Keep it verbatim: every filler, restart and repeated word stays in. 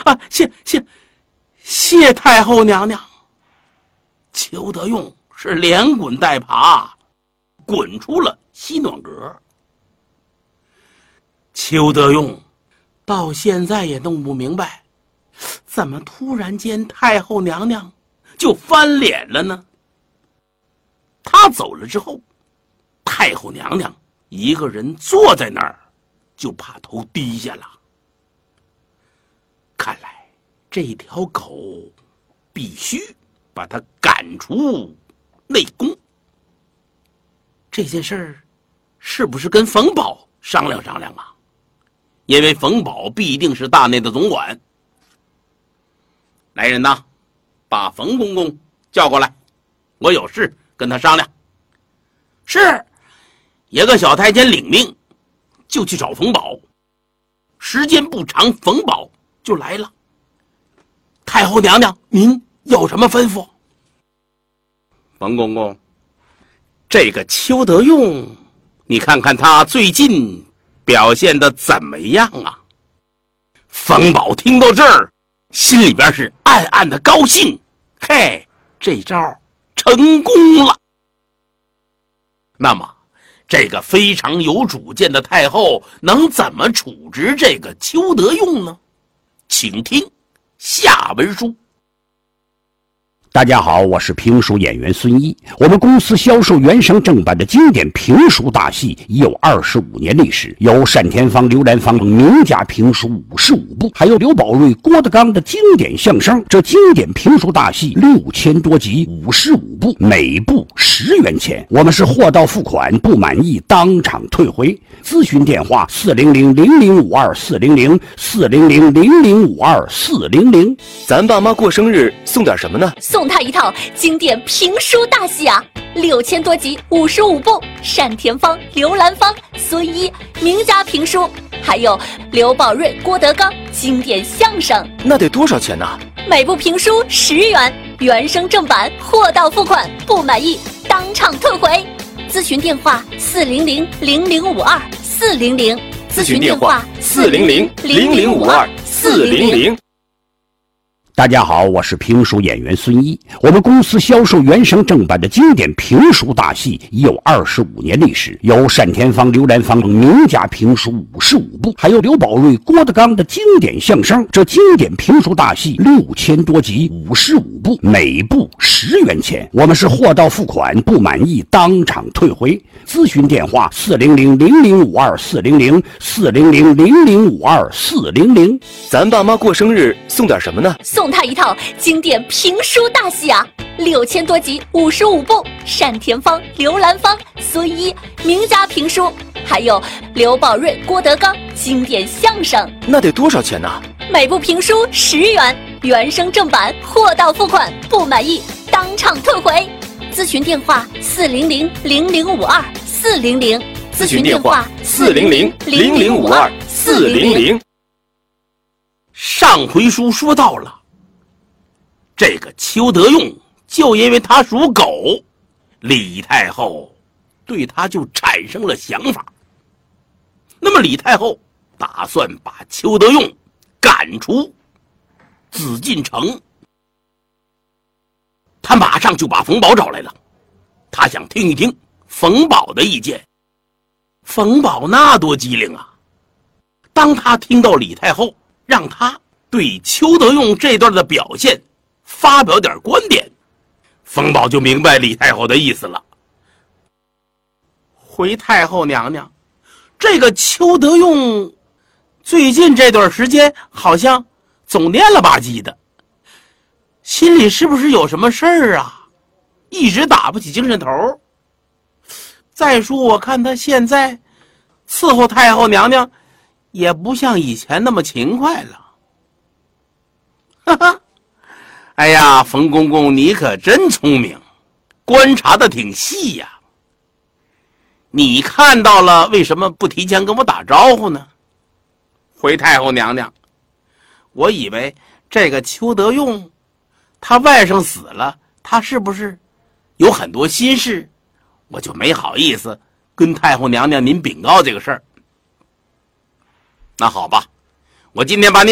啊，谢谢谢太后娘娘。邱德用是连滚带爬，滚出了西暖阁。邱德用到现在也弄不明白，怎么突然间太后娘娘就翻脸了呢？他走了之后，太后娘娘一个人坐在那儿，就把头低下了。看来这条狗必须把它赶出内宫。这件事儿是不是跟冯保商量商量啊？因为冯保必定是大内的总管。来人呐，把冯公公叫过来，我有事跟他商量。是，一个小太监领命，就去找冯保。时间不长，冯保就来了。太后娘娘，您有什么吩咐？冯公公，这个邱德用，你看看他最近表现得怎么样啊？冯保听到这儿，心里边是暗暗的高兴，嘿，这招成功了。那么这个非常有主见的太后能怎么处置这个邱德用呢？请听下文书。 大家好，我是评书演员孙一。我们公司销售原声正版的经典评书大戏已有二十五年历史，有单田芳、刘兰芳等名家评书五十五部，还有刘宝瑞、郭德纲的经典相声。这经典评书大戏六千多集，五十五部，每部十元钱。我们是货到付款，不满意当场退回。咨询电话：四零零零零五二四零零四零零零零五二四零零。 咱爸妈过生日送点什么呢？ 送他一套经典评书大戏啊，六千多集，五十五部，单田芳、刘兰芳、孙一名家评书，还有刘宝瑞、郭德纲经典相声。 那得多少钱呢？ 每部评书十元，原声正版，货到付款，不满意当场退回。咨询电话：四零零零零五二四零零。 咨询电话：四零零零零五二四零零。 大家好，我是评书演员孙一。我们公司销售原声正版的经典评书大戏已有二十五年历史，有单田芳、刘兰芳等名家评书五十五部，还有刘宝瑞、郭德纲的经典相声。这经典评书大戏六千多集，五十五部，每部十元钱。我们是货到付款，不满意当场退回。咨询电话：四零零零零五二四零零四零零零零五二四零零。 咱爸妈过生日送点什么呢？ 送他一套经典评书大戏啊，六千多集，五十五部，单田芳、刘兰芳、孙一名家评书，还有刘宝瑞、郭德纲经典相声。 那得多少钱呢？ 每部评书十元，原声正版，货到付款，不满意当场退回。咨询电话：四零零零零五二四零零。 咨询电话：四零零零零五二四零零。 上回书说到了，这个邱德用就因为他属狗，李太后对他就产生了想法。那么李太后打算把邱德用赶出紫禁城。他马上就把冯保找来了，他想听一听冯保的意见。冯保那多机灵啊，当他听到李太后让他对邱德用这段的表现发表点观点，冯保就明白李太后的意思了。回太后娘娘，这个邱德用最近这段时间好像总蔫了吧唧的，心里是不是有什么事儿啊？一直打不起精神头。再说我看他现在伺候太后娘娘也不像以前那么勤快了。哈哈，哎呀，冯公公你可真聪明，观察的挺细呀。你看到了，为什么不提前跟我打招呼呢？回太后娘娘，我以为这个邱德用他外甥死了，他是不是有很多心事，我就没好意思跟太后娘娘您禀告这个事儿。那好吧，我今天把你